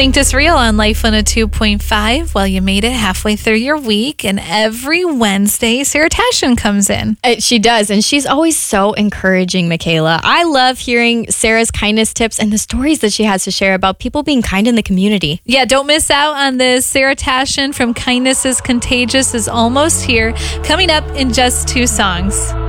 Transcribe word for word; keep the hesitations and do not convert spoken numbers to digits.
Sanctus Real on Life one oh two point five. Well, you made it halfway through your week, and every Wednesday, Sarah Tashin comes in. Uh, she does, and she's always so encouraging, Michaela. I love hearing Sarah's kindness tips and the stories that she has to share about people being kind in the community. Yeah, don't miss out on this. Sarah Tashin from Kindness is Contagious is almost here, coming up in just two songs.